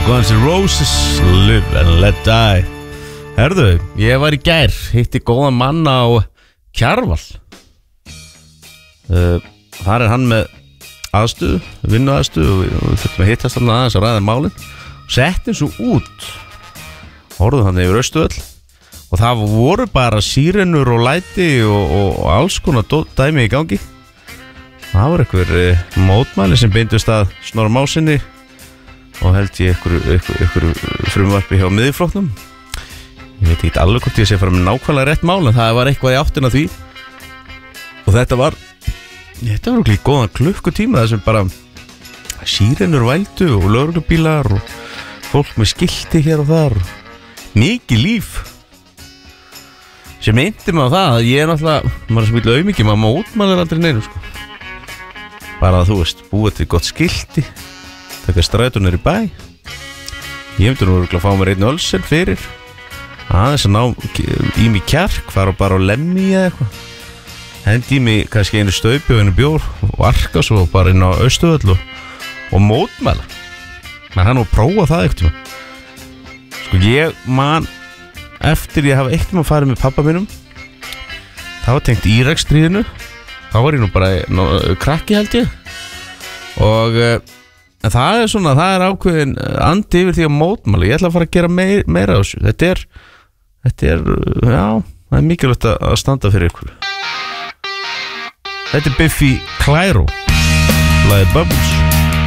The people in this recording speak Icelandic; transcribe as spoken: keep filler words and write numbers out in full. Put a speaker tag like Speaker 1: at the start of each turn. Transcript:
Speaker 1: Guns N' Roses, Live and Let Die. Herðu, ég var í gær, hitti góðan mann á Kjarval. uh, Þar er hann með aðstöðu, vinnu aðstöðu, og við þurfum að hittast hann aðeins að ræða málin. Settum svo út, horfðu hann yfir Austurvöll, og það voru bara sírenur og læti og, og, og alls konar dæmi í gangi. Það var einhver uh, mótmæli sem beindust að Snorra Másinni og held ég einhverju frumvarpi hjá miðjuflokknum. Ég veit ekki alveg hvort ég sé að fara með nákvæmlega rétt mál, en það var eitthvað í áttina því. Og þetta var þetta var okkur góðan klukkutíma þar sem bara sírenur vældu og lögreglubílar og fólk með skilti hér og þar. Mikið líf sem meinti mig á það að ég er náttúrulega, maður er svo mikil auðmikið, maður mótmælir aldrei neinu sko. Bara að þú veist, búið til gott skilti, taka strætónir í bæ. Ég hefndi nú að fá mér einn ölsel fyrir aðeins að ná í mig kjark, fara bara á lemmi eða eitthvað, hendi í mig kannski einu staupi og einu bjór og arka svo bara inn á Austurvöll og, og mótmæla. Man hann nú að prófa það eitthvað. Sko ég man eftir ég hafa eitthvað að fara með pappa mínum, það var tengt Íraksstríðinu, þá var ég nú bara ná, krakki held ég, og en það er svona, það er ákveðin andi yfir því að mótmæla. Ég ætla að fara að gera meir, meira á þessu. Þetta er, þetta er, já, það er mikilvægt að standa fyrir ykkur. Þetta er Biffy Clyro, lagið Bubbles.